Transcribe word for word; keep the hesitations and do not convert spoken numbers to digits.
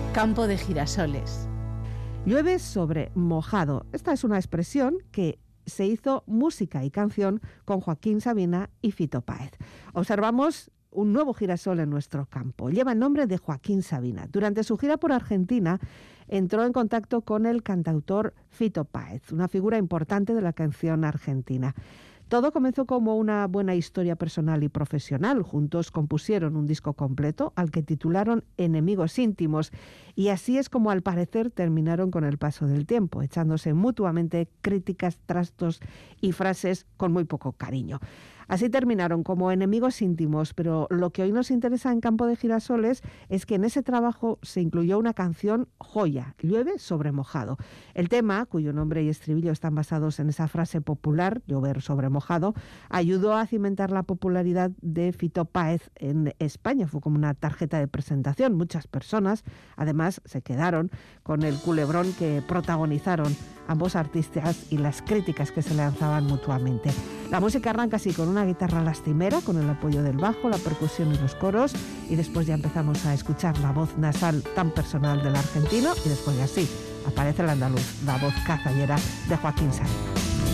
Campo de girasoles. Llueve sobre mojado. Esta es una expresión que se hizo música y canción con Joaquín Sabina y Fito Páez. Observamos un nuevo girasol en nuestro campo. Lleva el nombre de Joaquín Sabina. Durante su gira por Argentina entró en contacto con el cantautor Fito Páez, una figura importante de la canción argentina. Todo comenzó como una buena historia personal y profesional. Juntos compusieron un disco completo al que titularon Enemigos íntimos, y así es como al parecer terminaron con el paso del tiempo, echándose mutuamente críticas, trastos y frases con muy poco cariño. Así terminaron como enemigos íntimos, pero lo que hoy nos interesa en Campo de Girasoles es que en ese trabajo se incluyó una canción joya, Llueve sobre mojado. El tema, cuyo nombre y estribillo están basados en esa frase popular, llover sobre mojado, ayudó a cimentar la popularidad de Fito Páez en España. Fue como una tarjeta de presentación. Muchas personas, además, se quedaron con el culebrón que protagonizaron ambos artistas y las críticas que se lanzaban mutuamente. La música arranca así, con una guitarra lastimera, con el apoyo del bajo, la percusión y los coros, y después ya empezamos a escuchar la voz nasal tan personal del argentino, y después ya sí, aparece el andaluz, la voz cazallera de Joaquín Sabina.